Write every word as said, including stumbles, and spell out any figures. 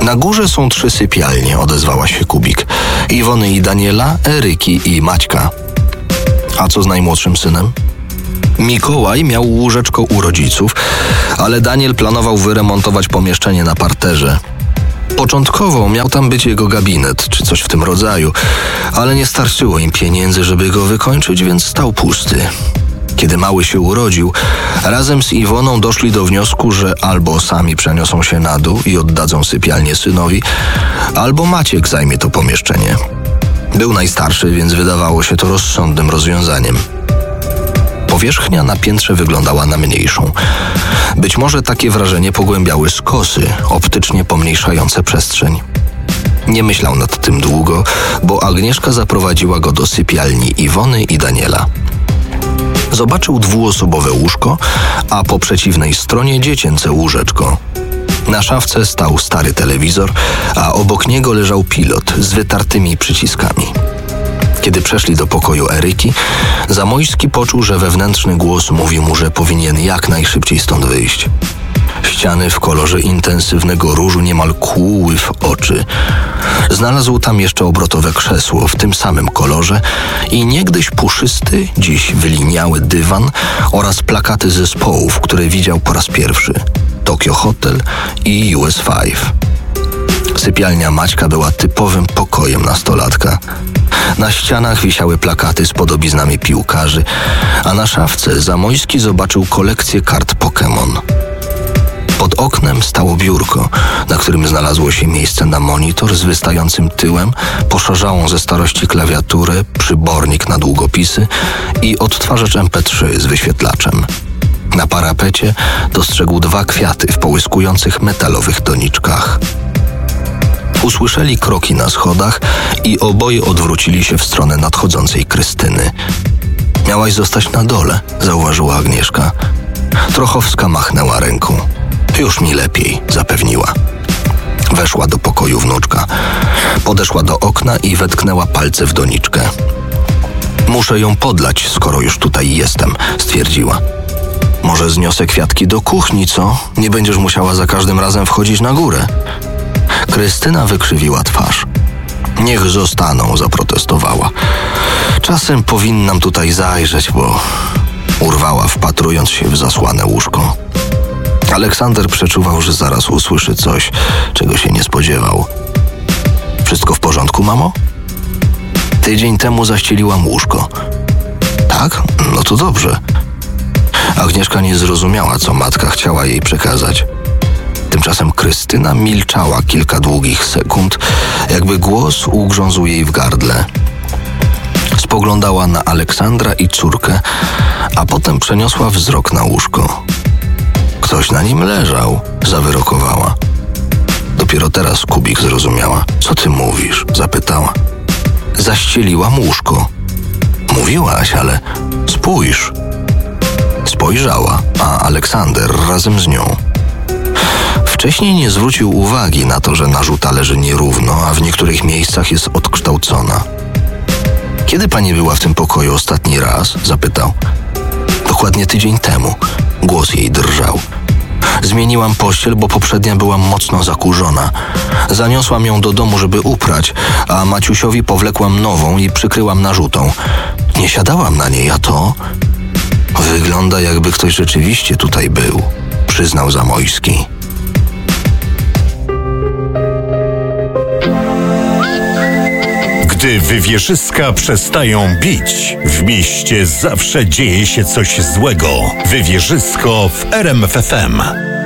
Na górze są trzy sypialnie, odezwała się Kubik. Iwony i Daniela, Eryki i Maćka. A co z najmłodszym synem? Mikołaj miał łóżeczko u rodziców, ale Daniel planował wyremontować pomieszczenie na parterze. Początkowo miał tam być jego gabinet, czy coś w tym rodzaju, ale nie starczyło im pieniędzy, żeby go wykończyć, więc stał pusty. Kiedy mały się urodził, razem z Iwoną doszli do wniosku, że albo sami przeniosą się na dół i oddadzą sypialnię synowi, albo Maciek zajmie to pomieszczenie. Był najstarszy, więc wydawało się to rozsądnym rozwiązaniem. Powierzchnia na piętrze wyglądała na mniejszą. Być może takie wrażenie pogłębiały skosy, optycznie pomniejszające przestrzeń. Nie myślał nad tym długo, bo Agnieszka zaprowadziła go do sypialni Iwony i Daniela. Zobaczył dwuosobowe łóżko, a po przeciwnej stronie dziecięce łóżeczko. Na szafce stał stary telewizor, a obok niego leżał pilot z wytartymi przyciskami. Kiedy przeszli do pokoju Eryki, Zamojski poczuł, że wewnętrzny głos mówi mu, że powinien jak najszybciej stąd wyjść. Ściany w kolorze intensywnego różu niemal kłuły w oczy. Znalazł tam jeszcze obrotowe krzesło w tym samym kolorze i niegdyś puszysty, dziś wyliniały dywan oraz plakaty zespołów, które widział po raz pierwszy. Tokyo Hotel i U S pięć. Sypialnia Maćka była typowym pokojem nastolatka. Na ścianach wisiały plakaty z podobiznami piłkarzy, a na szafce Zamojski zobaczył kolekcję kart Pokémon. Pod oknem stało biurko, na którym znalazło się miejsce na monitor z wystającym tyłem, poszarzałą ze starości klawiaturę, przybornik na długopisy i odtwarzacz em pe trzy z wyświetlaczem. Na parapecie dostrzegł dwa kwiaty w połyskujących metalowych doniczkach. Usłyszeli kroki na schodach i oboje odwrócili się w stronę nadchodzącej Krystyny. Miałaś zostać na dole, zauważyła Agnieszka. Trochowska machnęła ręką. Już mi lepiej, zapewniła. Weszła do pokoju wnuczka. Podeszła do okna i wetknęła palce w doniczkę. Muszę ją podlać, skoro już tutaj jestem, stwierdziła. Może zniosę kwiatki do kuchni, co? Nie będziesz musiała za każdym razem wchodzić na górę. Krystyna wykrzywiła twarz. Niech zostaną, zaprotestowała. Czasem powinnam tutaj zajrzeć, bo... urwała, wpatrując się w zasłane łóżko. Aleksander przeczuwał, że zaraz usłyszy coś, czego się nie spodziewał. Wszystko w porządku, mamo? Tydzień temu zaścieliłam łóżko. Tak? No to dobrze. Agnieszka nie zrozumiała, co matka chciała jej przekazać. Tymczasem Krystyna milczała kilka długich sekund, jakby głos ugrzązł jej w gardle. Spoglądała na Aleksandra i córkę, a potem przeniosła wzrok na łóżko. Ktoś na nim leżał, zawyrokowała. Dopiero teraz Kubik zrozumiała. Co ty mówisz? Zapytała. Zaścieliłam łóżko. Mówiłaś, ale spójrz. Spojrzała, a Aleksander razem z nią. Wcześniej nie zwrócił uwagi na to, że narzuta leży nierówno, a w niektórych miejscach jest odkształcona. Kiedy pani była w tym pokoju ostatni raz? Zapytał. Dokładnie tydzień temu. Głos jej drżał. Zmieniłam pościel, bo poprzednia była mocno zakurzona. Zaniosłam ją do domu, żeby uprać, a Maciusiowi powlekłam nową i przykryłam narzutą. Nie siadałam na niej, a to... Wygląda, jakby ktoś rzeczywiście tutaj był, przyznał Zamojski. Gdy wywierzyska przestają bić, w mieście zawsze dzieje się coś złego. Wywierzysko w R M F F M.